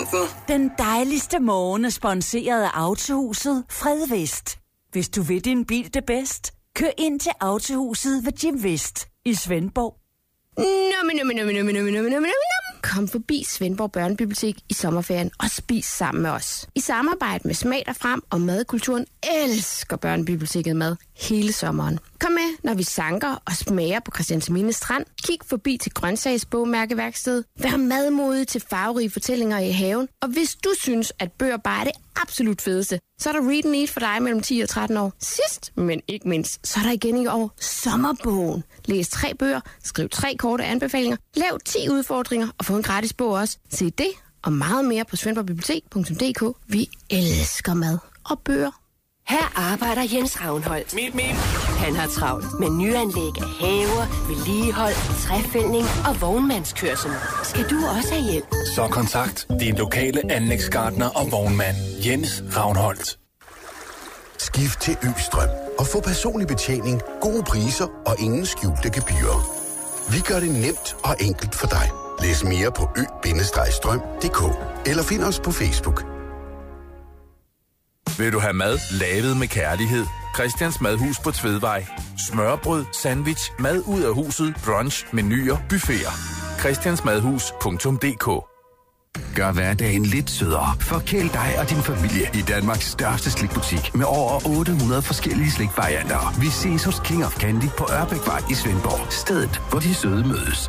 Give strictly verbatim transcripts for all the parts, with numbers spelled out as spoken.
weekenden. Den dejligste morgen er sponsoreret af Autohuset Fredvest. Hvis du vil din bil det bedst, kør ind til Autohuset ved Jim Vest i Svendborg. Nummi, nummi, nummi, nummi, nummi, nummi, nummi. Kom forbi Svendborg Børnebibliotek i sommerferien og spis sammen med os. I samarbejde med Smag dig frem og Madkulturen elsker Børnebiblioteket mad hele sommeren. Kom med, når vi sanker og smager på Christiansminde Strand. Kig forbi til grøntsagsbogmærkeværksted. Vær madmodig til farverige fortællinger i haven. Og hvis du synes, at bøger bare er det absolut fedeste, så er der Read and Eat for dig mellem ti og tretten år. Sidst, men ikke mindst, så er der igen i år sommerbogen. Læs tre bøger, skriv tre korte anbefalinger, lav ti udfordringer og få en gratis bog også. Se det og meget mere på svendborgbibliotek punktum d k. Vi elsker mad og bøger. Her arbejder Jens Ravnholdt. Mip, mip. Han har travlt med nyanlæg af haver, vedligehold, træfældning og vognmandskørsel. Skal du også have hjælp? Så kontakt din lokale anlægsgartner og vognmand. Jens Ravnholdt. Skift til Østrøm og få personlig betjening, gode priser og ingen skjulte gebyrer. Vi gør det nemt og enkelt for dig. Læs mere på ø bindestreg strøm punktum d k eller find os på Facebook. Vil du have mad lavet med kærlighed? Christians Madhus på Tvedvej. Smørbrød, sandwich, mad ud af huset, brunch, menuer, buffeter. christiansmadhus punktum d k. Gør hverdagen lidt sødere. Forkæl dig og din familie i Danmarks største slikbutik med over otte hundrede forskellige slikvarianter. Vi ses hos King of Candy på Ørbækvej i Svendborg. Stedet, hvor de søde mødes.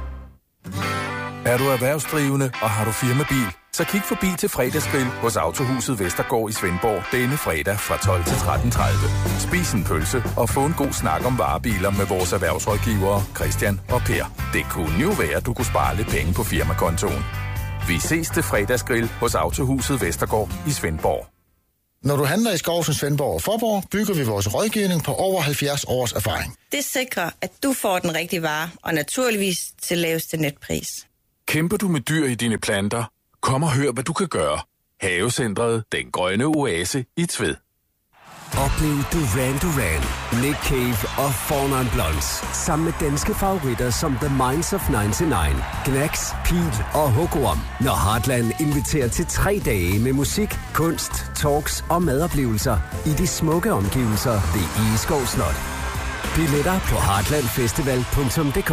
Er du erhvervsdrivende og har du firmabil? Så kig forbi til fredagsgrill hos Autohuset Vestergaard i Svendborg denne fredag fra tolv til tretten tredive. Spis en pølse og få en god snak om varebiler med vores erhvervsrådgivere Christian og Per. Det kunne jo være, at du kunne spare lidt penge på firmakontoen. Vi ses til fredagsgrill hos Autohuset Vestergaard i Svendborg. Når du handler i Skovsen, Svendborg og Forborg, bygger vi vores rådgivning på over halvfjerds års erfaring. Det sikrer, at du får den rigtige vare, og naturligvis til laveste netpris. Kæmper du med dyr i dine planter? Kom og hør, hvad du kan gøre. Havecentret Den Grønne Oase i Tved. Oplev Duran Duran, Nick Cave og Four Non Blondes. Sammen med danske favoritter som The Minds of nioghalvfems, Knacks, Pete og Hugoam. Når Heartland inviterer til tre dage med musik, kunst, talks og madoplevelser i de smukke omgivelser ved Egeskov Slot. Billetter på heartlandfestival punktum d k.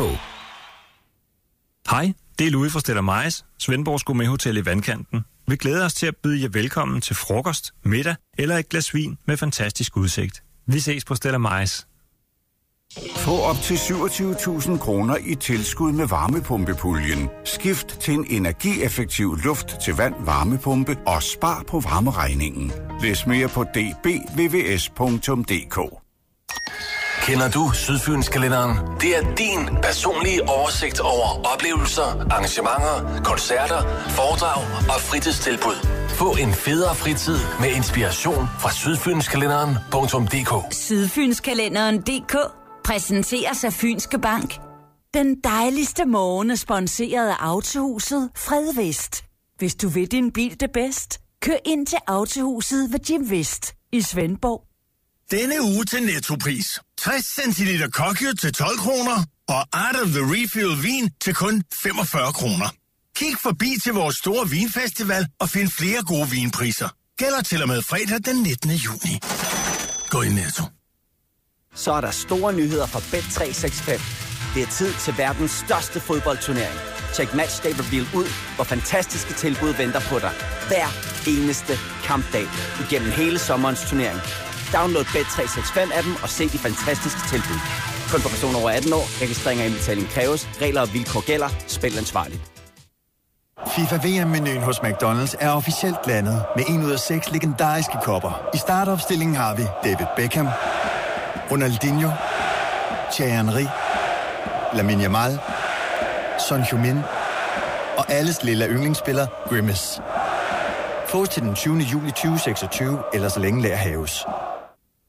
Hej, det er Louis fra Stella Majs, Svendborgs Gourmet-hotel i Vandkanten. Vi glæder os til at byde jer velkommen til frokost, middag eller et glas vin med fantastisk udsigt. Vi ses på Stella Majs. Få op til syvogtyve tusind kroner i tilskud med varmepumpepuljen. Skift til en energieffektiv luft til vand varmepumpe og spar på varmeregningen. Læs mere på d b v v s punktum d k. Kender du Sydfynskalenderen? Det er din personlige oversigt over oplevelser, arrangementer, koncerter, foredrag og fritidstilbud. Få en federe fritid med inspiration fra sydfynskalenderen punktum d k. Sydfynskalenderen punktum d k præsenteres af Fynske Bank. Den dejligste morgen er sponsoreret af Autohuset Fredvest. Hvis du vil din bil det bedst, kør ind til Autohuset ved Jim Vest i Svendborg. Denne uge til Nettopris. tres centiliter Kokyo til tolv kroner og Art of the Refill vin til kun femogfyrre kroner. Kig forbi til vores store vinfestival og find flere gode vinpriser. Gælder til og med fredag den nittende juni. Gå i Netto. Så er der store nyheder fra Bet tre seks fem. Det er tid til verdens største fodboldturnering. Check Matchday Reveal ud, hvor fantastiske tilbud venter på dig. Hver eneste kampdag igennem hele sommerens turnering. Download Bet tre seks fem appen og se de fantastiske tilbud. Kun for personer over atten år. Registrering og indbetaling kræves. Regler og vilkår gælder. Spil ansvarligt. FIFA V M-menuen hos McDonald's er officielt landet med en ud af seks legendariske kopper. I startopstillingen har vi David Beckham, Ronaldinho, Thierry Henry, Lamine Yamal, Son Heung-min og alles lille yndlingsspiller Grimace. Fås til den tyvende juli tyve seksogtyve, eller så længe lær haves.